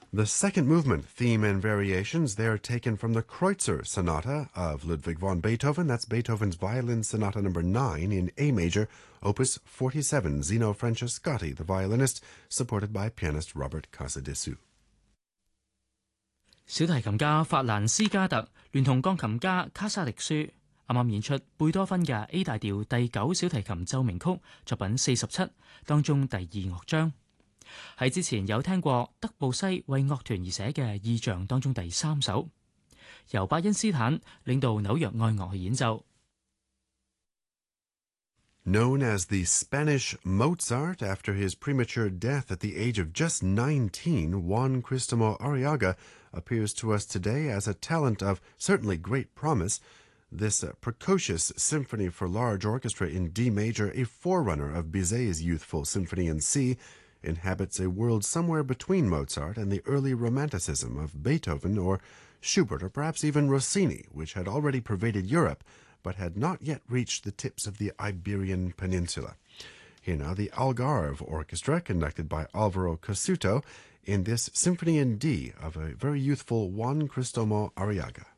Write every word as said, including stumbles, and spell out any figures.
The second movement, theme and variations, they're taken from the Kreutzer Sonata of Ludwig von Beethoven. That's Beethoven's Violin Sonata number nine in A major, opus forty-seven. Zino Francescatti, the violinist, supported by pianist Robert Casadesus. 小提琴家法蘭斯加特聯同鋼琴家卡沙力舒啱啱演出貝多芬嘅 A 大調第九小提琴奏鳴曲作品四十七當中第二樂章。喺之前有聽過德布西為樂團而寫嘅意象當中第三首，由巴恩斯坦領導紐約愛樂去演奏。 Known as the Spanish Mozart, after his premature death at the age of just nineteen, Juan Cristomo Arriaga appears to us today as a talent of certainly great promise. This uh, precocious symphony for large orchestra in D major, a forerunner of Bizet's youthful symphony in C, inhabits a world somewhere between Mozart and the early Romanticism of Beethoven or Schubert, or perhaps even Rossini, which had already pervaded Europe but had not yet reached the tips of the Iberian Peninsula. Here now, the Algarve Orchestra, conducted by Alvaro Casuto, in this Symphony in D of a very youthful Juan Cristomo Arriaga.